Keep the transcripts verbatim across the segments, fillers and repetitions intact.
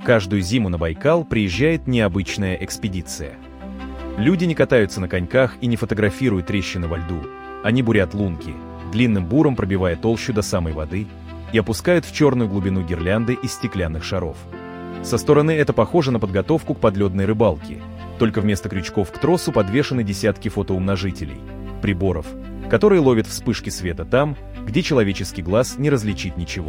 Каждую зиму на Байкал приезжает необычная экспедиция. Люди не катаются на коньках и не фотографируют трещины во льду. Они бурят лунки, длинным буром пробивая толщу до самой воды, и опускают в черную глубину гирлянды из стеклянных шаров. Со стороны это похоже на подготовку к подледной рыбалке, только вместо крючков к тросу подвешены десятки фотоумножителей, приборов, которые ловят вспышки света там, где человеческий глаз не различит ничего.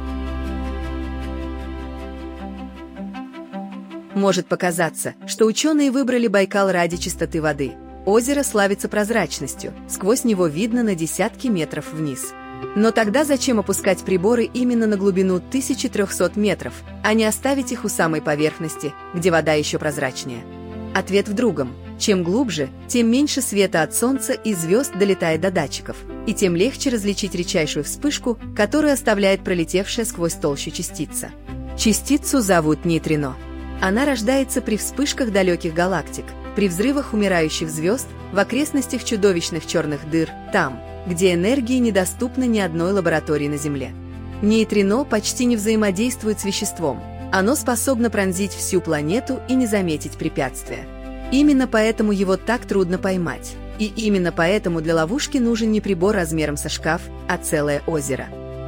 Может показаться, что ученые выбрали Байкал ради чистоты воды. Озеро славится прозрачностью, сквозь него видно на десятки метров вниз. Но тогда зачем опускать приборы именно на глубину тысячи трёхсот метров, а не оставить их у самой поверхности, где вода еще прозрачнее? Ответ в другом. Чем глубже, тем меньше света от Солнца и звезд долетает до датчиков, и тем легче различить редчайшую вспышку, которую оставляет пролетевшая сквозь толщу частица. Частицу зовут нейтрино. Она рождается при вспышках далеких галактик, при взрывах умирающих звезд, в окрестностях чудовищных черных дыр, там, где энергии недоступна ни одной лаборатории на Земле. Нейтрино почти не взаимодействует с веществом. Оно способно пронзить всю планету и не заметить препятствия. Именно поэтому его так трудно поймать. И именно поэтому для ловушки нужен не прибор размером со шкаф, а целое озеро.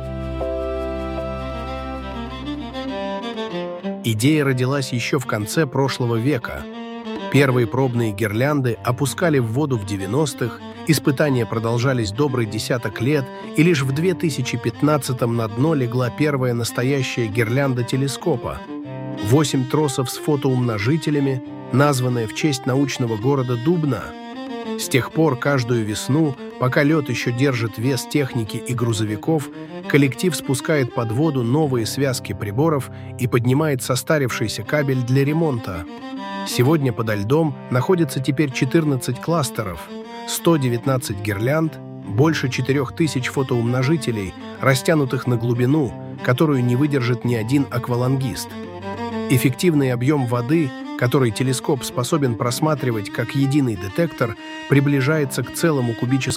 Идея родилась еще в конце прошлого века. Первые пробные гирлянды опускали в воду в девяностых, испытания продолжались добрый десяток лет, и лишь в две тысячи пятнадцатом на дно легла первая настоящая гирлянда телескопа. Восемь тросов с фотоумножителями, названная в честь научного города Дубна. С тех пор каждую весну, пока лед еще держит вес техники и грузовиков, коллектив спускает под воду новые связки приборов и поднимает состарившийся кабель для ремонта. Сегодня подо льдом находится теперь четырнадцать кластеров, сто девятнадцать гирлянд, больше четырёх тысяч фотоумножителей, растянутых на глубину, которую не выдержит ни один аквалангист. Эффективный объем воды, который телескоп способен просматривать как единый детектор, приближается к целому кубическому